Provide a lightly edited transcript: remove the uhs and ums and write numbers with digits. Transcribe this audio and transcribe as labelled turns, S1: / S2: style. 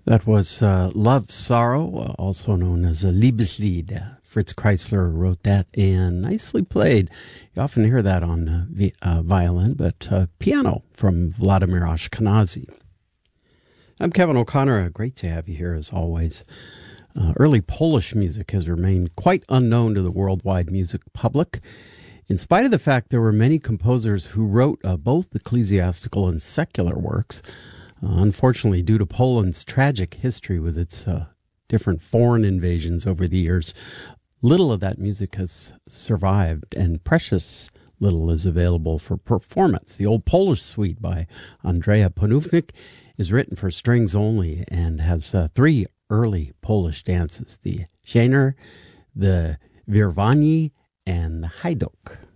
S1: That was Love, Sorrow, also known as a Liebeslied. Fritz Kreisler wrote that and nicely played. You often hear that on violin, but piano from Vladimir Ashkenazy. I'm Kevin O'Connor. Great to have you here as always. Early Polish music has remained quite unknown to the worldwide music public, in spite of the fact there were many composers who wrote both ecclesiastical and secular works. Unfortunately, due to Poland's tragic history with its different foreign invasions over the years, little of that music has survived, and precious little is available for performance. The Old Polish Suite by Andrea Panównik is written for strings only and has three early Polish dances, the Żener, the Wyrwani, and the Hajduk.